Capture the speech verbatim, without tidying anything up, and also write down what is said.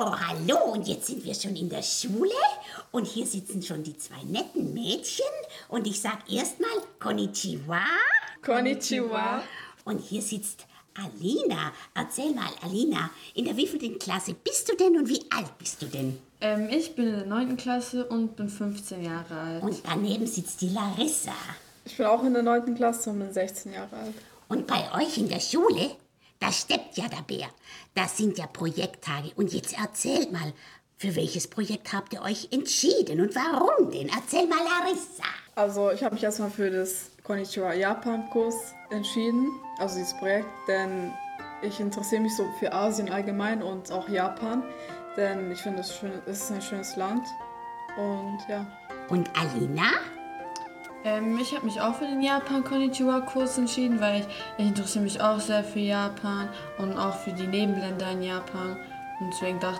So, hallo, und jetzt sind wir schon in der Schule und hier sitzen schon die zwei netten Mädchen und ich sag erstmal Konnichiwa. Konnichiwa. Und hier sitzt Alina. Erzähl mal, Alina, in der wievielten Klasse bist du denn und wie alt bist du denn? Ähm, ich bin in der neunten Klasse und bin fünfzehn Jahre alt. Und daneben sitzt die Larissa. Ich bin auch in der neunten Klasse und bin sechzehn Jahre alt. Und bei euch in der Schule, da steppt ja der Bär. Das sind ja Projekttage. Und jetzt erzählt mal, für welches Projekt habt ihr euch entschieden und warum denn? Erzähl mal, Larissa. Also ich habe mich erstmal für das Konnichiwa Japan-Kurs entschieden, also dieses Projekt, denn ich interessiere mich so für Asien allgemein und auch Japan, denn ich finde, es schön, es ist ein schönes Land und ja. Und Alina? Ähm, ich habe mich auch für den Japan-Konnichiwa-Kurs entschieden, weil ich, ich interessiere mich auch sehr für Japan und auch für die Nebenländer in Japan. Und deswegen dachte